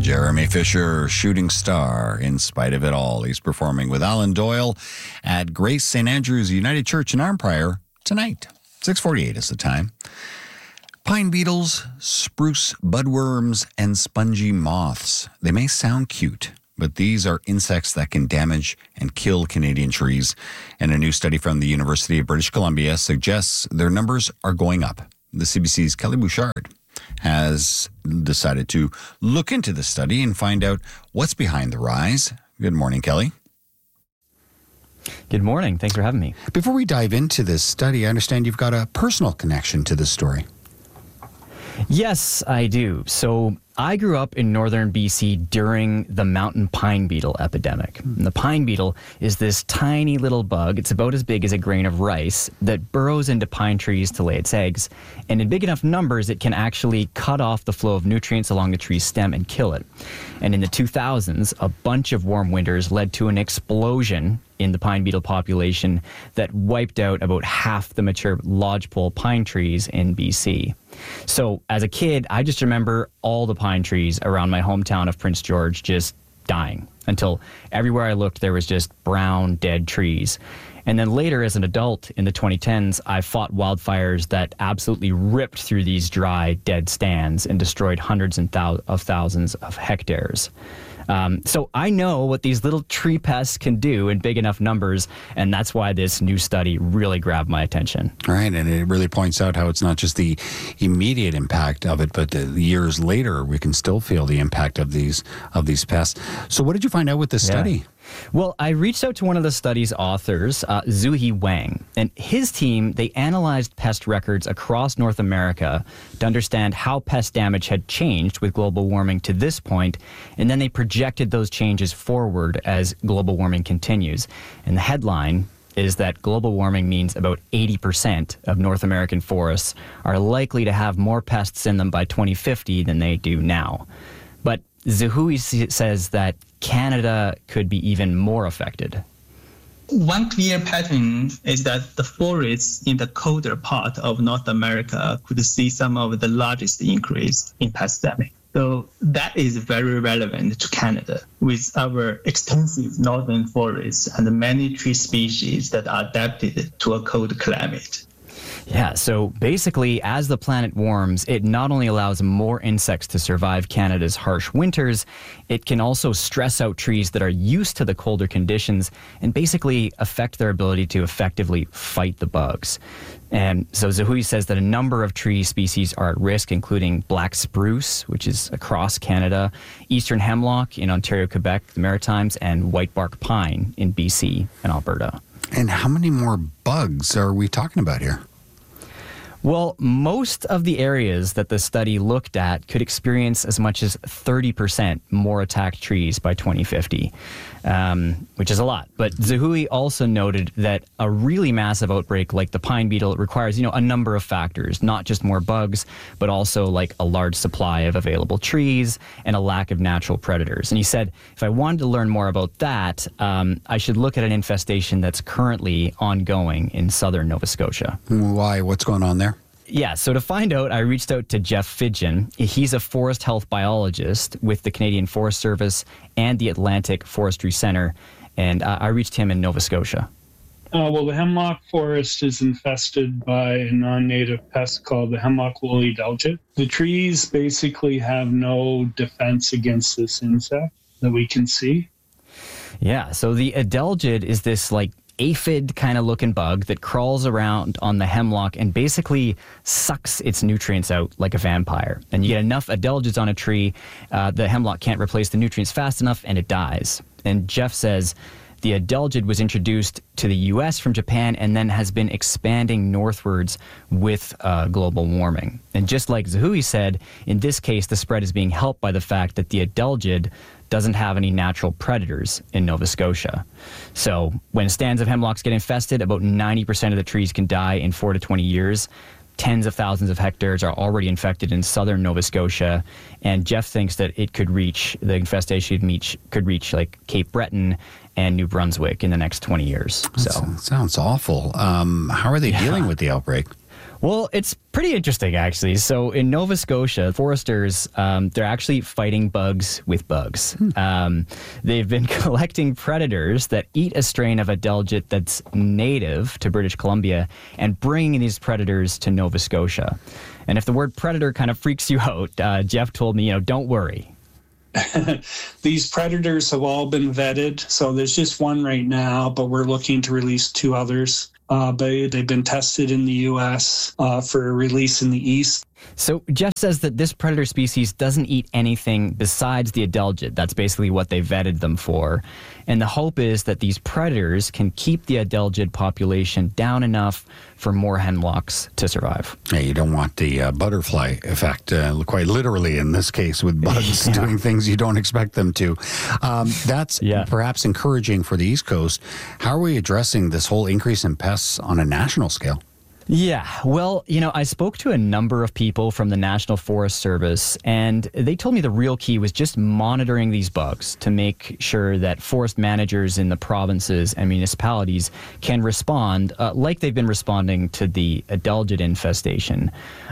Jeremy Fisher, shooting star in spite of it all. He's performing with Alan Doyle at Grace St. Andrew's United Church in Arnprior tonight. 6:48 is the time. Pine beetles, spruce budworms, and spongy moths. They may sound cute, but these are insects that can damage and kill Canadian trees. And a new study from the University of British Columbia suggests their numbers are going up. The CBC's Kelly Bouchard has decided to look into the study and find out what's behind the rise. Good morning, Kelly. Good morning. Thanks for having me. Before we dive into this study, I understand you've got a personal connection to this story. Yes, I do. So I grew up in northern BC during the mountain pine beetle epidemic. And the pine beetle is this tiny little bug. It's about as big as a grain of rice that burrows into pine trees to lay its eggs. And in big enough numbers, it can actually cut off the flow of nutrients along the tree's stem and kill it. And in the 2000s, a bunch of warm winters led to an explosion in the pine beetle population that wiped out about half the mature lodgepole pine trees in BC. So as a kid, I just remember all the pine trees around my hometown of Prince George just dying until everywhere I looked, there was just brown, dead trees. And then later, as an adult in the 2010s, I fought wildfires that absolutely ripped through these dry, dead stands and destroyed hundreds of thousands of hectares. So I know what these little tree pests can do in big enough numbers, and that's why this new study really grabbed my attention. Right, and it really points out how it's not just the immediate impact of it, but the years later we can still feel the impact of these pests. So what did you find out with this study? Well, I reached out to one of the study's authors, Zuhi Wang, and his team, they analyzed pest records across North America to understand how pest damage had changed with global warming to this point, and then they projected those changes forward as global warming continues. And the headline is that global warming means about 80% of North American forests are likely to have more pests in them by 2050 than they do now. But Zuhui says that Canada could be even more affected. One clear pattern is that the forests in the colder part of North America could see some of the largest increase in pest damage. So that is very relevant to Canada, with our extensive northern forests and many tree species that are adapted to a cold climate. Yeah, so basically, as the planet warms, it not only allows more insects to survive Canada's harsh winters, it can also stress out trees that are used to the colder conditions and basically affect their ability to effectively fight the bugs. And so Zuhui says that a number of tree species are at risk, including black spruce, which is across Canada, eastern hemlock in Ontario, Quebec, the Maritimes, and whitebark pine in BC and Alberta. And how many more bugs are we talking about here? Well, most of the areas that the study looked at could experience as much as 30% more attacked trees by 2050, which is a lot. But Zuhui also noted that a really massive outbreak like the pine beetle requires, a number of factors, not just more bugs, but also like a large supply of available trees and a lack of natural predators. And he said, if I wanted to learn more about that, I should look at an infestation that's currently ongoing in southern Nova Scotia. Why? What's going on there? Yeah, so to find out, I reached out to Jeff Fidgen. He's a forest health biologist with the Canadian Forest Service and the Atlantic Forestry Centre, and I reached him in Nova Scotia. Well, the hemlock forest is infested by a non-native pest called the hemlock woolly adelgid. The trees basically have no defense against this insect that we can see. Yeah, so the adelgid is this aphid kind of looking bug that crawls around on the hemlock and basically sucks its nutrients out like a vampire. And you get enough adelgids on a tree, the hemlock can't replace the nutrients fast enough and it dies. And Jeff says the adelgid was introduced to the U.S. from Japan and then has been expanding northwards with global warming. And just like Zuhui said, in this case, the spread is being helped by the fact that the adelgid doesn't have any natural predators in Nova Scotia. So when stands of hemlocks get infested, about 90% of the trees can die in 4 to 20 years. Tens of thousands of hectares are already infected in southern Nova Scotia, and Jeff thinks that the infestation could reach Cape Breton and New Brunswick in the next 20 years. That sounds awful. How are they dealing with the outbreak? Well, it's pretty interesting, actually. So in Nova Scotia, foresters, they're actually fighting bugs with bugs. They've been collecting predators that eat a strain of adelgid that's native to British Columbia and bringing these predators to Nova Scotia. And if the word predator kind of freaks you out, Jeff told me, don't worry. These predators have all been vetted. So there's just one right now, but we're looking to release 2 others. But they've been tested in the U.S. For release in the East. So Jeff says that this predator species doesn't eat anything besides the adelgid. That's basically what they vetted them for. And the hope is that these predators can keep the adelgid population down enough for more hemlocks to survive. Yeah, you don't want the butterfly effect, quite literally in this case, with bugs doing things you don't expect them to. That's perhaps encouraging for the East Coast. How are we addressing this whole increase in pests on a national scale? Yeah, well, I spoke to a number of people from the National Forest Service, and they told me the real key was just monitoring these bugs to make sure that forest managers in the provinces and municipalities can respond like they've been responding to the adelgid infestation.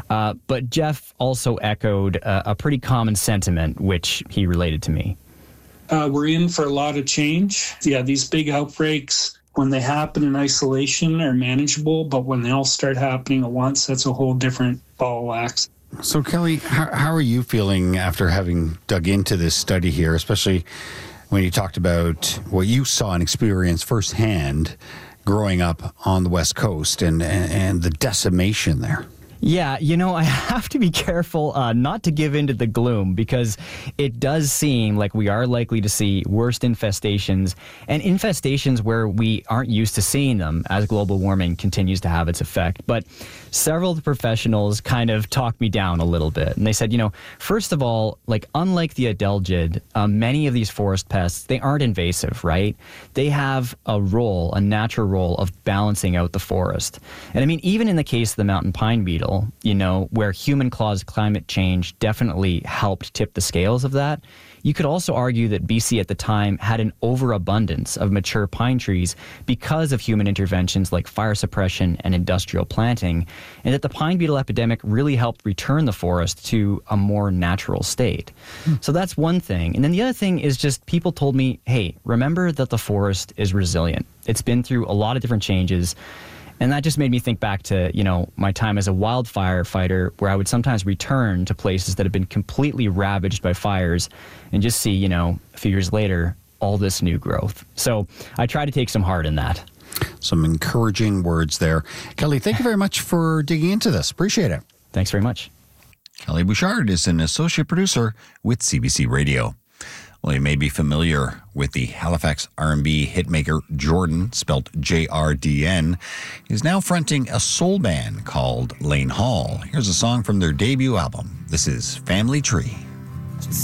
But Jeff also echoed a pretty common sentiment, which he related to me. We're in for a lot of change. Yeah, these big outbreaks, when they happen in isolation, are manageable, but when they all start happening at once, that's a whole different ball of wax. So, Kelly, how are you feeling after having dug into this study here, especially when you talked about what you saw and experienced firsthand growing up on the West Coast and the decimation there? Yeah, I have to be careful not to give in to the gloom, because it does seem like we are likely to see worst infestations, and infestations where we aren't used to seeing them as global warming continues to have its effect. But several of the professionals kind of talked me down a little bit, and they said, first of all, unlike the adelgid, many of these forest pests, they aren't invasive, right? They have a natural role of balancing out the forest. And I mean, even in the case of the mountain pine beetle, where human-caused climate change definitely helped tip the scales of that, you could also argue that BC at the time had an overabundance of mature pine trees because of human interventions like fire suppression and industrial planting, and that the pine beetle epidemic really helped return the forest to a more natural state. So that's one thing. And then the other thing is just people told me, hey, remember that the forest is resilient. It's been through a lot of different changes. And that just made me think back to, my time as a wildfire fighter, where I would sometimes return to places that have been completely ravaged by fires and just see, a few years later, all this new growth. So I try to take some heart in that. Some encouraging words there. Kelly, thank you very much for digging into this. Appreciate it. Thanks very much. Kelly Bouchard is an associate producer with CBC Radio. Well, you may be familiar with the Halifax R&B hitmaker Jordan, spelt J-R-D-N. He's now fronting a soul band called Lane Hall. Here's a song from their debut album. This is Family Tree.